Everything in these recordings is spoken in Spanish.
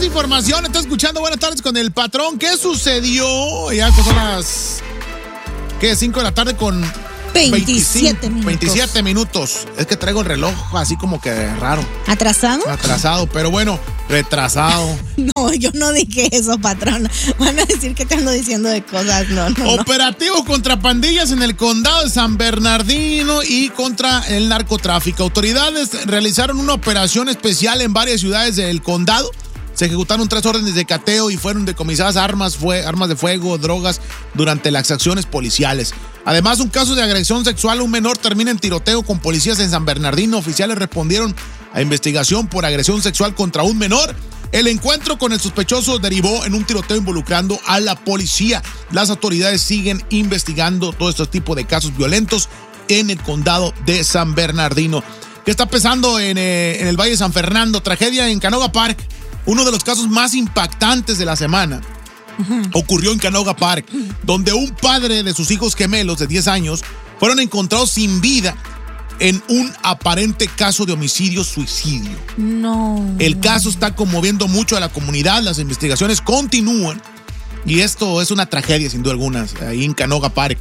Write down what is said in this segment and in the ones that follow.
información. Está escuchando Buenas Tardes con el Patrón. ¿Qué sucedió? Ya son las 5 de la tarde con 27 minutos. 27 minutos. Es que traigo el reloj así como que raro. ¿Atrasado? Atrasado, pero bueno, retrasado. No, yo no dije eso, patrón. Van a decir que te ando diciendo de cosas. No. Operativo contra pandillas en el condado de San Bernardino y contra el narcotráfico. Autoridades realizaron una operación especial en varias ciudades del condado. Se ejecutaron 3 órdenes de cateo y fueron decomisadas armas de fuego, drogas durante las acciones policiales. Además, un caso de agresión sexual a un menor termina en tiroteo con policías en San Bernardino. Oficiales respondieron a investigación por agresión sexual contra un menor. El encuentro con el sospechoso derivó en un tiroteo involucrando a la policía. Las autoridades siguen investigando todo este tipo de casos violentos en el condado de San Bernardino. ¿Qué está pasando en el Valle de San Fernando? Tragedia en Canoga Park. Uno de los casos más impactantes de la semana ocurrió en Canoga Park, donde un padre de sus hijos gemelos de 10 años fueron encontrados sin vida en un aparente caso de homicidio-suicidio. No. El caso está conmoviendo mucho a la comunidad, las investigaciones continúan y esto es una tragedia sin duda alguna ahí en Canoga Park.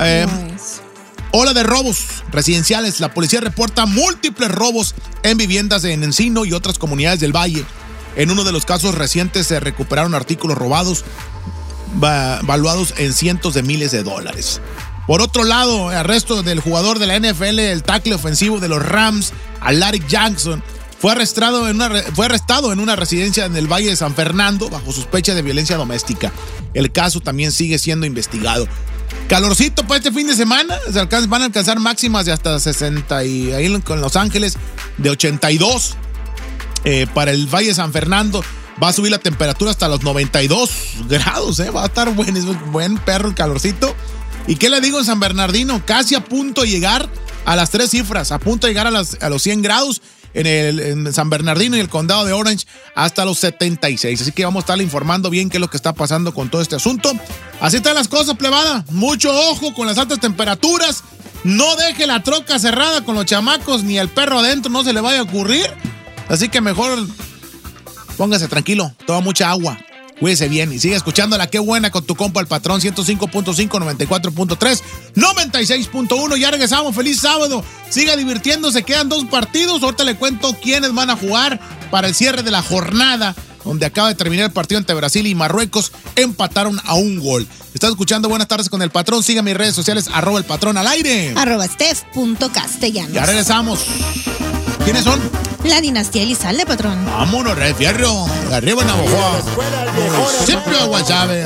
Ola de robos residenciales. La policía reporta múltiples robos en viviendas en Encino y otras comunidades del Valle. En uno de los casos recientes se recuperaron artículos robados valuados en cientos de miles de dólares. Por otro lado, arresto del jugador de la NFL, el tackle ofensivo de los Rams, Alaric Jackson, fue arrestado en una residencia en el Valle de San Fernando bajo sospecha de violencia doméstica. El caso también sigue siendo investigado. Calorcito para este fin de semana. Van a alcanzar máximas de hasta 60 y ahí en Los Ángeles de 82. Para el Valle de San Fernando va a subir la temperatura hasta los 92 grados. Va a estar buen perro el calorcito. ¿Y qué le digo en San Bernardino? Casi a punto de llegar a las 3 cifras, a punto de llegar a los 100 grados en San Bernardino y el condado de Orange hasta los 76. Así que vamos a estarle informando bien qué es lo que está pasando con todo este asunto. Así están las cosas, plebada. Mucho ojo con las altas temperaturas. No deje la troca cerrada con los chamacos ni el perro adentro, no se le vaya a ocurrir. Así que mejor póngase tranquilo, toma mucha agua, cuídese bien y sigue escuchando la Qué Buena con tu compa el Patrón 105.5, 94.3, 96.1. Ya regresamos, feliz sábado, siga divirtiéndose, quedan 2 partidos, ahorita le cuento quiénes van a jugar para el cierre de la jornada, donde acaba de terminar el partido entre Brasil y Marruecos, empataron a 1 gol. Estás escuchando Buenas Tardes con el Patrón, siga mis redes sociales, @elpatrón_al-aire, @steph.castellanos. Ya regresamos. ¿Quiénes son? La dinastía Elizalde, patrón. Vámonos, Red Fierro. Arriba en Navajo. Siempre Guasave.